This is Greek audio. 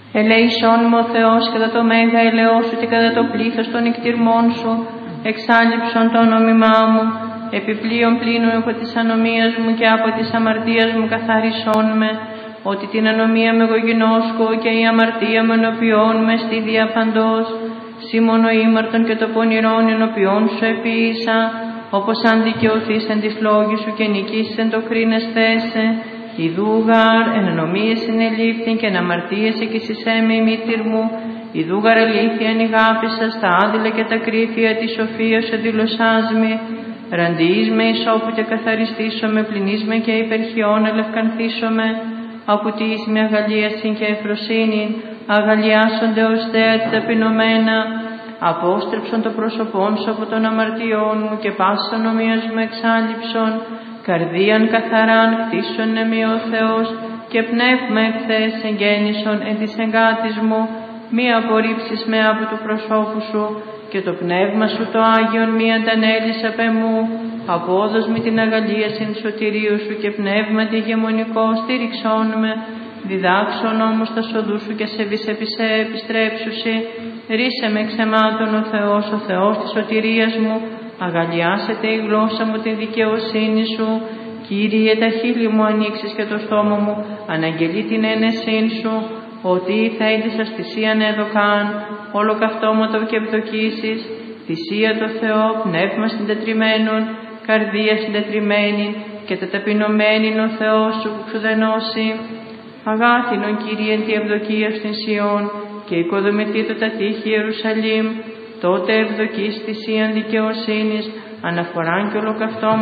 Ελέησόν μου ο Θεός κατά το μέγα ελαιό σου και κατά το πλήθος των εκτιρμών σου, εξάλληψον το όνομά μου, επιπλέον πλήνω από της ανομίας μου και από της αμαρτίας μου καθάρισόν με, ότι την ανομία με εγώ γινώσκω και η αμαρτία με ενωπιών με στη διαπαντός, σήμωνο ήμαρτον και το πονηρόν ενωπιών σου επίησα, όπως αν δικαιωθείς εν της λόγης σου και νικήσεις εν το κρίνες θέσε, ιδούγαρ εν ανομίες συνελήφθην και εν αμαρτίες εκεισισέ με η μήτηρ μου, ιδούγαρ αλήθεια εν ηγάπησα στα άδειλα και τα κρύφια της σοφίας σου δηλωσάς με, ραντιείς με ισόπου και καθαριστήσω με, πληνείς με και υπερχιών ελευκανθήσω με, απουτείς με αγαλίασιν και ευφροσύνην, αγαλιάσονται ως δέα τη ταπεινωμένα, απόστρεψον το πρόσωπόν σου από των αμαρτιών μου και πάσης ανομίας μου εξάλληψον, καρδίαν καθαράν κτίσον εμεί ο Θεός και πνεύμα εχθές εγγέννησον εν της εγκάτης μου, μη απορρίψεις με από του προσώπου σου και το πνεύμα σου το Άγιον μη αντανέλεις απ' εμού, απόδος μη την αγαλίασιν σωτηρίου σου και πνεύμα τη ηγεμονικό στήριξόν με, διδάξον όμως τα σοδού σου και σε βυσεπισέ επιστρέψουσι, ρίσε με ξεμάτων ο Θεός της σωτηρίας μου, αγαλιάσετε η γλώσσα μου τη δικαιοσύνη σου, Κύριε τα χείλη μου ανοίξεις και το στόμα μου, αναγγελεί την ένεσήν σου, ότι θα είδησας θυσίαν εδωκάν, ολοκαυτώματο και ευδοκίσεις, θυσία το Θεό, πνεύμα συντετριμένον, καρδία συντετριμένη και τα ταπεινωμένην ο Θεός σου που ξουδενώσει. Αγάθινον Κύριε τη ευδοκία στην Σιών και οικοδομηθεί το τα τείχη Ιερουσαλήμ, τότε ευδοκείς θυσίαν δικαιοσύνης, αναφοράν και ολοκαυτώματο